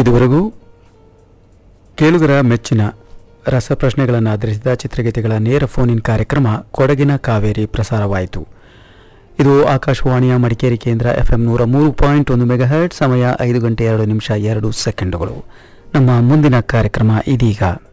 ಇದುವರೆಗೂ ಕೇಳುಗರ ಮೆಚ್ಚಿನ ರಸಪ್ರಶ್ನೆಗಳನ್ನು ಆಧರಿಸಿದ ಚಿತ್ರಗೀತೆಗಳ ನೇರ ಫೋನ್ ಇನ್ ಕಾರ್ಯಕ್ರಮ ಕೊಡಗಿನ ಕಾವೇರಿ ಪ್ರಸಾರವಾಯಿತು. ಇದು ಆಕಾಶವಾಣಿಯ ಮಡಿಕೇರಿ ಕೇಂದ್ರ FM 103.1 ಮೆಗಾಹರ್ಟ್ಜ್. ಸಮಯ 5 ಗಂಟೆ 2 ನಿಮಿಷ 2 ಸೆಕೆಂಡುಗಳು. ನಮ್ಮ ಮುಂದಿನ ಕಾರ್ಯಕ್ರಮ ಇದೀಗ.